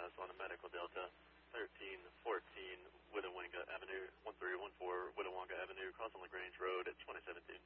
Southwest on a Medical Delta, 1314 Wittawanga Avenue, 1314 Wittawanga Avenue, crossing LaGrange Road at 2017.